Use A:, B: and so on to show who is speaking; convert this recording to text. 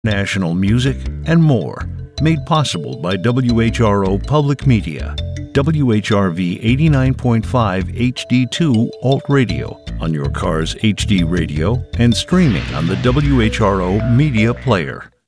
A: national music, and more. Made possible by WHRO Public Media. WHRV 89.5 HD2 Alt Radio on your car's HD radio and streaming on the WHRO Media Player.